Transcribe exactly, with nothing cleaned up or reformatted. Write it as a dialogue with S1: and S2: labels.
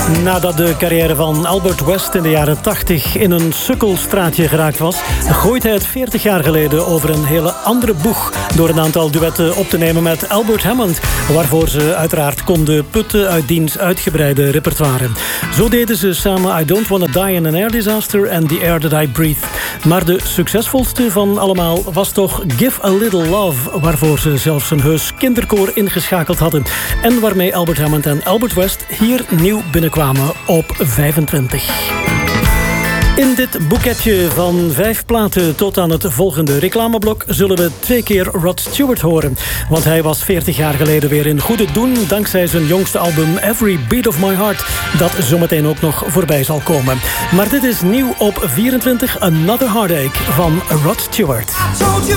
S1: Nadat de carrière van Albert West in de jaren tachtig in een sukkelstraatje geraakt was, gooit hij het veertig jaar geleden over een hele andere boeg door een aantal duetten op te nemen met Albert Hammond, waarvoor ze uiteraard konden putten uit diens uitgebreide repertoire. Zo deden ze samen I Don't Wanna Die in an Air Disaster en The Air That I Breathe. Maar de succesvolste van allemaal was toch Give a Little Love, waarvoor ze zelfs een heus kinderkoor ingeschakeld hadden en waarmee Albert Hammond en Albert West hier nieuw binnenkwamen op vijfentwintig. In dit boeketje van vijf platen tot aan het volgende reclameblok zullen we twee keer Rod Stewart horen. Want hij was veertig jaar geleden weer in goede doen dankzij zijn jongste album Every Beat of My Heart, dat zometeen ook nog voorbij zal komen. Maar dit is nieuw op vierentwintig, Another Heartache van Rod Stewart.